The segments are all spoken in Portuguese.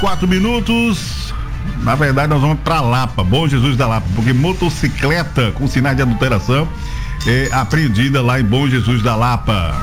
4 minutos. Na verdade, nós vamos para Lapa, Bom Jesus da Lapa, porque motocicleta com sinais de adulteração é apreendida lá em Bom Jesus da Lapa.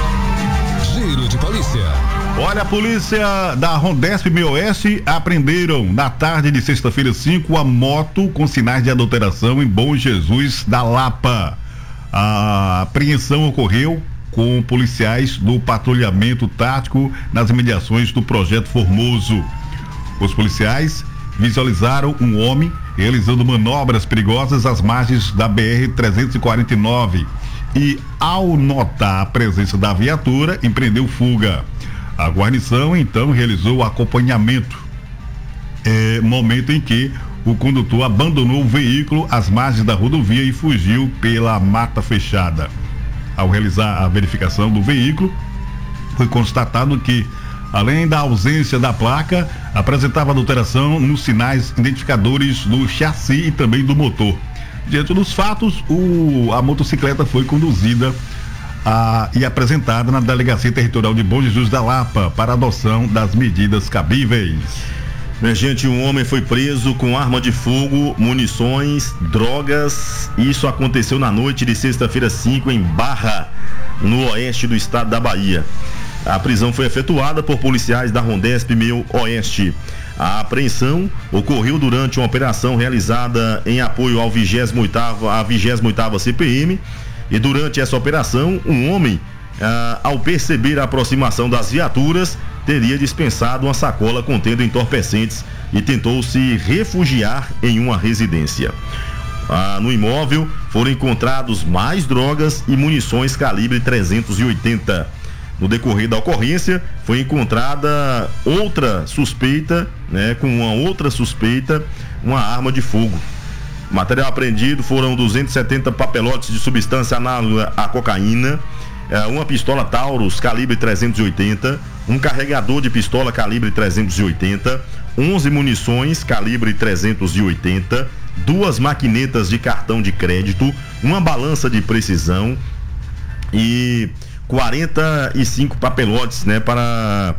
Giro de polícia. Olha, a polícia da Rondesp Meio Oeste apreenderam na tarde de sexta-feira 5 a moto com sinais de adulteração em Bom Jesus da Lapa. A apreensão ocorreu com policiais do patrulhamento tático nas imediações do Projeto Formoso. Os policiais visualizaram um homem realizando manobras perigosas às margens da BR-349 e, ao notar a presença da viatura, empreendeu fuga. A guarnição então realizou o acompanhamento, momento em que o condutor abandonou o veículo às margens da rodovia e fugiu pela mata fechada. Ao realizar a verificação do veículo, foi constatado que, além da ausência da placa, apresentava adulteração nos sinais identificadores do chassi e também do motor. Diante dos fatos, a motocicleta foi conduzida e apresentada na Delegacia Territorial de Bom Jesus da Lapa para adoção das medidas cabíveis. Minha gente, um homem foi preso com arma de fogo, munições, drogas. Isso aconteceu na noite de sexta-feira 5 em Barra, no oeste do estado da Bahia. A prisão foi efetuada por policiais da Rondesp Meio Oeste. A apreensão ocorreu durante uma operação realizada em apoio à 28ª CPM, e durante essa operação, um homem, ao perceber a aproximação das viaturas, teria dispensado uma sacola contendo entorpecentes e tentou se refugiar em uma residência. No imóvel foram encontrados mais drogas e munições calibre 380. No decorrer da ocorrência, foi encontrada outra suspeita, com uma outra suspeita, uma arma de fogo. O material apreendido foram 270 papelotes de substância análoga à cocaína, uma pistola Taurus calibre 380, um carregador de pistola calibre 380, 11 munições calibre 380, 2 maquinetas de cartão de crédito, uma balança de precisão e 45 papelotes, para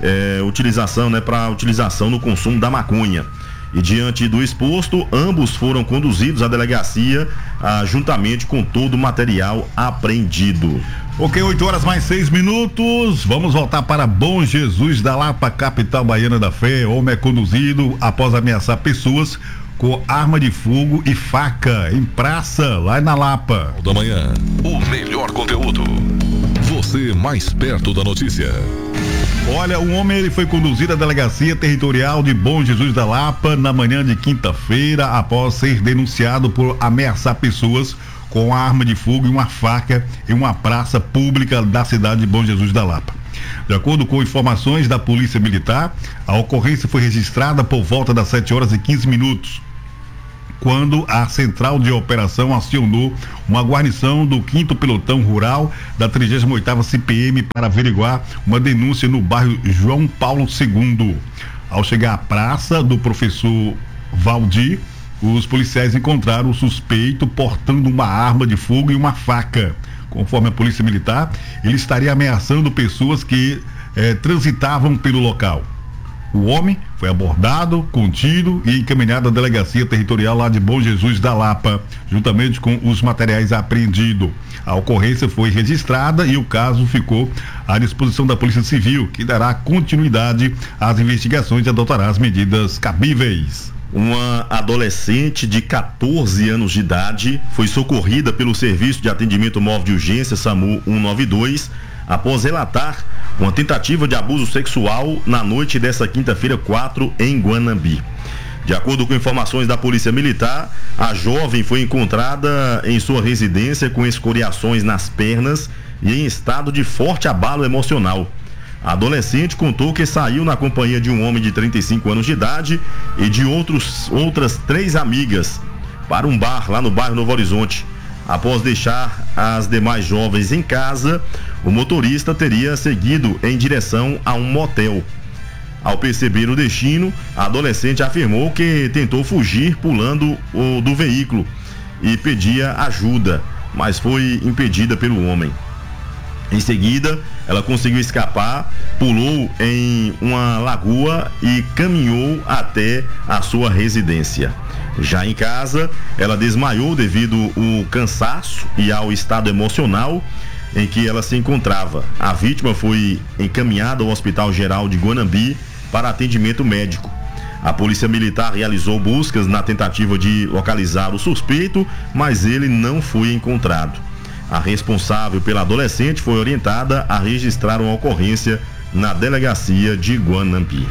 utilização no consumo da maconha. E diante do exposto, ambos foram conduzidos à delegacia, juntamente com todo o material apreendido. Ok, 8 horas mais 6 minutos. Vamos voltar para Bom Jesus da Lapa, capital baiana da fé. Homem é conduzido após ameaçar pessoas com arma de fogo e faca em praça, lá na Lapa. Da manhã, o melhor conteúdo. Você mais perto da notícia. Olha, um homem ele foi conduzido à Delegacia Territorial de Bom Jesus da Lapa na manhã de quinta-feira após ser denunciado por ameaçar pessoas com arma de fogo e uma faca em uma praça pública da cidade de Bom Jesus da Lapa. De acordo com informações da Polícia Militar, a ocorrência foi registrada por volta das 7 horas e 15 minutos, quando a Central de Operação acionou uma guarnição do 5º Pelotão Rural da 38ª CPM para averiguar uma denúncia no bairro João Paulo II. Ao chegar à praça do professor Valdir, os policiais encontraram o suspeito portando uma arma de fogo e uma faca. Conforme a Polícia Militar, ele estaria ameaçando pessoas que transitavam pelo local. O homem foi abordado, contido e encaminhado à Delegacia Territorial lá de Bom Jesus da Lapa, juntamente com os materiais apreendidos. A ocorrência foi registrada e o caso ficou à disposição da Polícia Civil, que dará continuidade às investigações e adotará as medidas cabíveis. Uma adolescente de 14 anos de idade foi socorrida pelo Serviço de Atendimento Móvel de Urgência SAMU 192 após relatar uma tentativa de abuso sexual na noite desta quinta-feira 4 em Guanambi. De acordo com informações da Polícia Militar, a jovem foi encontrada em sua residência com escoriações nas pernas e em estado de forte abalo emocional. A adolescente contou que saiu na companhia de um homem de 35 anos de idade e de outras 3 amigas para um bar lá no bairro Novo Horizonte. Após deixar as demais jovens em casa, o motorista teria seguido em direção a um motel. Ao perceber o destino, a adolescente afirmou que tentou fugir pulando do veículo e pedia ajuda, mas foi impedida pelo homem. Em seguida, ela conseguiu escapar, pulou em uma lagoa e caminhou até a sua residência. Já em casa, ela desmaiou devido ao cansaço e ao estado emocional em que ela se encontrava. A vítima foi encaminhada ao Hospital Geral de Guanambi para atendimento médico. A Polícia Militar realizou buscas na tentativa de localizar o suspeito, mas ele não foi encontrado. A responsável pela adolescente foi orientada a registrar uma ocorrência na delegacia de Guanambi.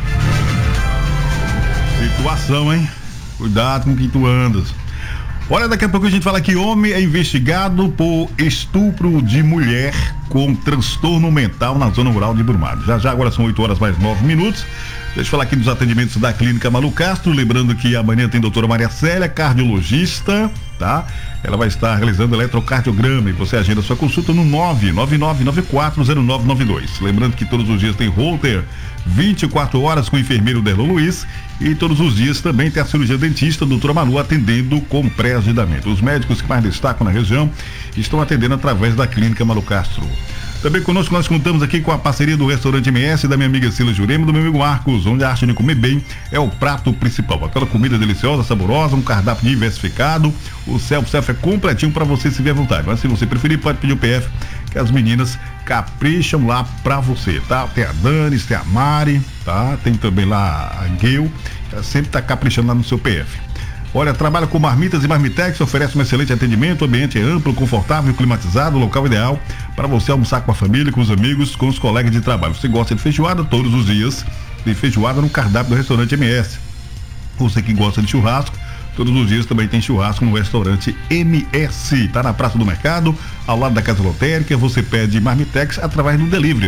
Situação, hein? Cuidado com quem tu andas. Olha, daqui a pouco a gente fala que homem é investigado por estupro de mulher com transtorno mental na zona rural de Brumado. Já agora são 8h+9. Deixa eu falar aqui dos atendimentos da Clínica Malu Castro, lembrando que amanhã tem a doutora Maria Célia, cardiologista, tá? Ela vai estar realizando eletrocardiograma e você agenda sua consulta no 999940992. Lembrando que todos os dias tem Holter 24 horas com o enfermeiro Derlon Luiz e todos os dias também tem a cirurgia dentista doutora Manu atendendo com pré-agendamento. Os médicos que mais destacam na região estão atendendo através da Clínica Malu Castro. Também conosco nós contamos aqui com a parceria do restaurante MS, da minha amiga Sila Jurema e do meu amigo Marcos, onde a arte de comer bem é o prato principal. Aquela comida deliciosa, saborosa, um cardápio diversificado, o self-service é completinho para você se ver à vontade. Mas se você preferir, pode pedir o PF, que as meninas capricham lá pra você, tá? Tem a Dani, tem a Mari, tá? Tem também lá a Guil, ela sempre tá caprichando lá no seu PF. Olha, trabalha com marmitas e marmitex, oferece um excelente atendimento, o ambiente é amplo, confortável, climatizado, local ideal para você almoçar com a família, com os amigos, com os colegas de trabalho. Você gosta de feijoada? Todos os dias tem feijoada no cardápio do restaurante MS. Você que gosta de churrasco, todos os dias também tem churrasco no restaurante MS. Tá na Praça do Mercado, ao lado da Casa Lotérica. Você pede marmitex através do delivery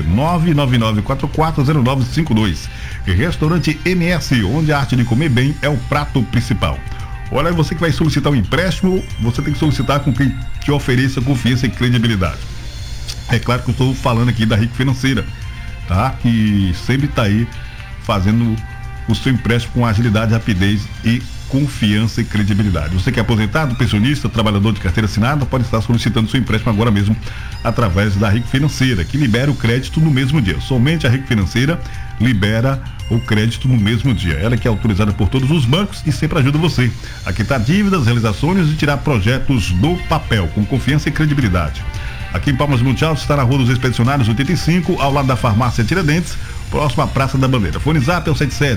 999440952. Restaurante MS, onde a arte de comer bem é o prato principal. Olha, você que vai solicitar um empréstimo, você tem que solicitar com quem te ofereça confiança e credibilidade. É claro que eu estou falando aqui da Rico Financeira, tá? Que sempre está aí fazendo o seu empréstimo com agilidade, rapidez e confiança e credibilidade. Você que é aposentado, pensionista, trabalhador de carteira assinada, pode estar solicitando seu empréstimo agora mesmo através da Rico Financeira, que libera o crédito no mesmo dia. Somente a Rico Financeira libera o crédito no mesmo dia. Ela que é autorizada por todos os bancos e sempre ajuda você a quitar dívidas, realizar sonhos e tirar projetos do papel com confiança e credibilidade. Aqui em Palmas de Monte Alto está na Rua dos Expedicionários 85, ao lado da Farmácia Tiradentes, próximo à Praça da Bandeira. Fone Zap é o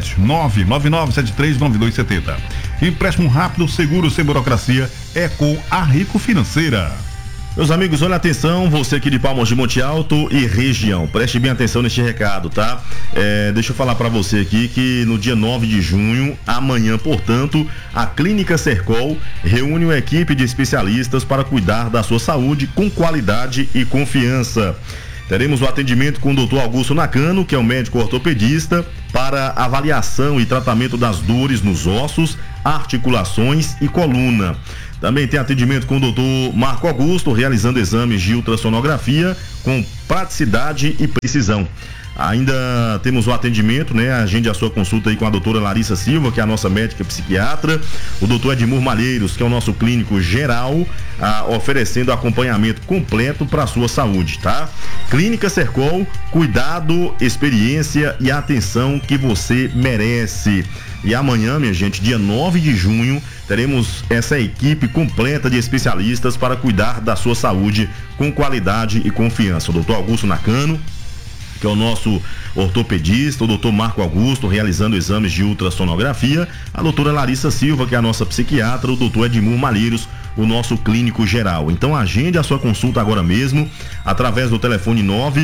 77-999739270. Empréstimo rápido, seguro, sem burocracia, é com a Rico Financeira. Meus amigos, olha atenção, você aqui de Palmas de Monte Alto e região, preste bem atenção neste recado, tá? Deixa eu falar para você aqui que no dia 9 de junho, amanhã, portanto, a Clínica Sercol reúne uma equipe de especialistas para cuidar da sua saúde com qualidade e confiança. Teremos o atendimento com o Dr. Augusto Nakano, que é um médico ortopedista, para avaliação e tratamento das dores nos ossos, articulações e coluna. Também tem atendimento com o Dr. Marco Augusto, realizando exames de ultrassonografia com praticidade e precisão. Ainda temos o atendimento, né? Agende a sua consulta aí com a doutora Larissa Silva, que é a nossa médica psiquiatra, o doutor Edmur Malheiros, que é o nosso clínico geral, oferecendo acompanhamento completo para a sua saúde, tá? Clínica Sercol, cuidado, experiência e atenção que você merece. E amanhã, minha gente, dia 9 de junho, teremos essa equipe completa de especialistas para cuidar da sua saúde com qualidade e confiança. O doutor Augusto Nakano, que é o nosso ortopedista, o doutor Marco Augusto, realizando exames de ultrassonografia, a doutora Larissa Silva, que é a nossa psiquiatra, o doutor Edmur Malheiros, o nosso clínico geral. Então agende a sua consulta agora mesmo, através do telefone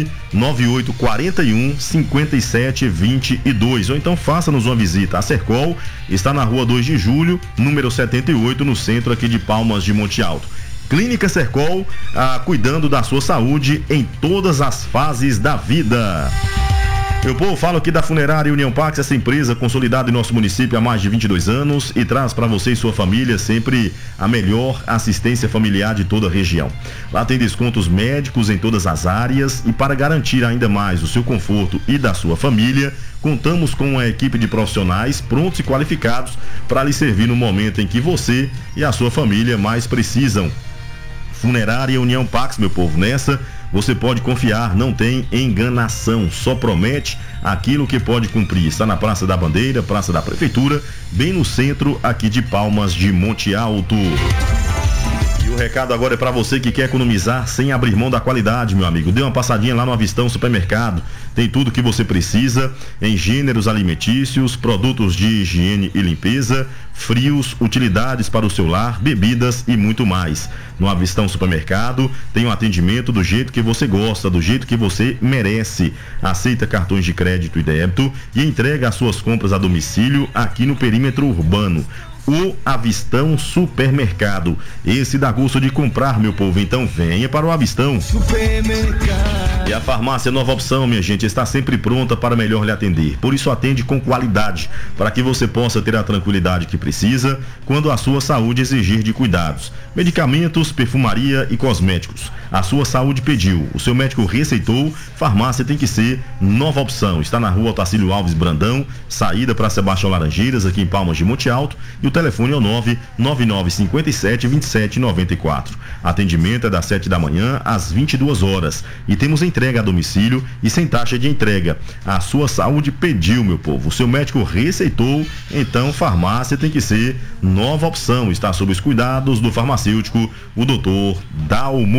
99841-5722, ou então faça-nos uma visita. A Sercol está na rua 2 de julho, número 78, no centro aqui de Palmas de Monte Alto. Clínica Sercol, cuidando da sua saúde em todas as fases da vida. Meu povo, falo aqui da Funerária União Pax, essa empresa consolidada em nosso município há mais de 22 anos e traz para você e sua família sempre a melhor assistência familiar de toda a região. Lá tem descontos médicos em todas as áreas e para garantir ainda mais o seu conforto e da sua família, contamos com uma equipe de profissionais prontos e qualificados para lhe servir no momento em que você e a sua família mais precisam. Funerária União Pax, meu povo, nessa você pode confiar, não tem enganação, só promete aquilo que pode cumprir. Está na Praça da Bandeira, Praça da Prefeitura, bem no centro aqui de Palmas de Monte Alto. E o recado agora é para você que quer economizar sem abrir mão da qualidade, meu amigo. Dê uma passadinha lá no Avistão Supermercado. Tem tudo que você precisa em gêneros alimentícios, produtos de higiene e limpeza, frios, utilidades para o seu lar, bebidas e muito mais. No Avistão Supermercado tem um atendimento do jeito que você gosta, do jeito que você merece. Aceita cartões de crédito e débito e entrega as suas compras a domicílio aqui no perímetro urbano. O Avistão Supermercado. Esse dá gosto de comprar, meu povo. Então venha para o Avistão Supermercado. E a farmácia Nova Opção, minha gente, está sempre pronta para melhor lhe atender. Por isso atende com qualidade, para que você possa ter a tranquilidade que precisa quando a sua saúde exigir de cuidados. Medicamentos, perfumaria e cosméticos. A sua saúde pediu, o seu médico receitou, farmácia tem que ser Nova Opção. Está na rua Otacílio Alves Brandão, saída para Sebastião Laranjeiras, aqui em Palmas de Monte Alto, e o telefone é o 99957-2794. Atendimento é das 7 da manhã às 22 horas. E temos entrega a domicílio e sem taxa de entrega. A sua saúde pediu, meu povo. O seu médico receitou, então farmácia tem que ser Nova Opção. Está sob os cuidados do farmacêutico, o Dr. Dalmo.